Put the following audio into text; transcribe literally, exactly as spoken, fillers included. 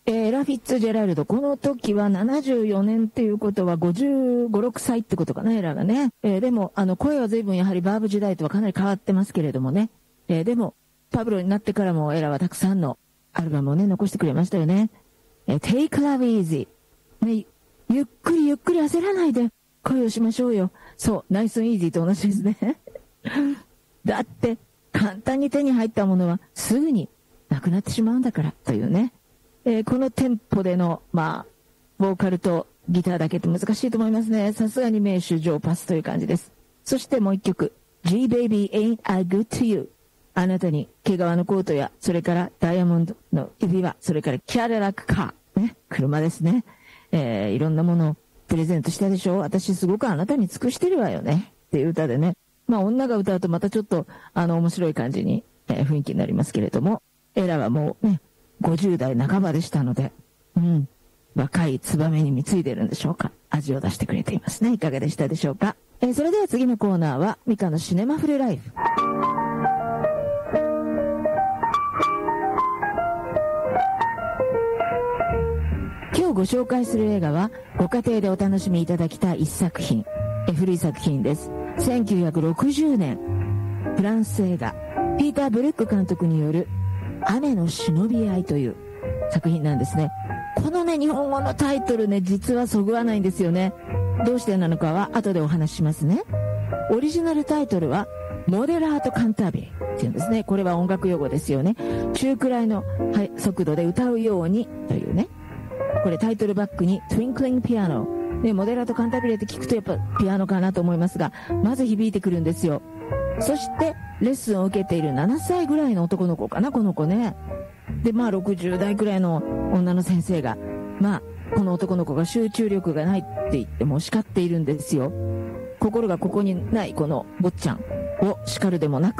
えー、エラ・フィッツジェラルド、この時はななじゅうよねんっていうことはごじゅうご、ろくさいってことかな、エラがね。えー、でも、あの、声は随分やはりバーブ時代とはかなり変わってますけれどもね。えー、でも、パブロになってからもエラはたくさんのアルバムをね、残してくれましたよね。えー、Take Love Easy。ね、ゆっくりゆっくり焦らないで恋をしましょうよ。そう、ナイスイージーと同じですね。だって、簡単に手に入ったものはすぐになくなってしまうんだからというね。えー、このテンポでの、まあ、ボーカルとギターだけって難しいと思いますね。さすがに名手上パスという感じです。そしてもう一曲、G Baby Ain't I Good to You。あなたに毛皮のコートや、それからダイヤモンドの指輪、それからキャデラックカー、ね、車ですね。えー、いろんなものをプレゼントしたでしょ。私すごくあなたに尽くしてるわよね。っていう歌でね。まあ女が歌うとまたちょっと、あの、面白い感じに、えー、雰囲気になりますけれども、エラはもうね、ごじゅう代半ばでしたので、うん、若いツバメに貢いでるんでしょうか。味を出してくれていますね。いかがでしたでしょうか。えー、それでは次のコーナーは、ミカのシネマフルライフ。今日ご紹介する映画は、ご家庭でお楽しみいただきたい一作品、えー、古い作品です。せんきゅうひゃくろくじゅうねん、フランス映画、ピーター・ブルック監督による、雨の忍び合いという作品なんですね。このね、日本語のタイトルね、実はそぐわないんですよね。どうしてなのかは後でお話ししますね。オリジナルタイトルは、モデラート・カンタービレっていうんですね。これは音楽用語ですよね。中くらいの、はい、速度で歌うようにというね。これタイトルバックに、Twinkling Piano。ね、モデラート・カンタービレって聞くとやっぱピアノかなと思いますが、まず響いてくるんですよ。そしてレッスンを受けているななさいぐらいの男の子かな、この子ね。で、まあろくじゅう代くらいの女の先生が、まあこの男の子が集中力がないって言っても叱っているんですよ。心がここにないこの坊ちゃんを叱るでもなく、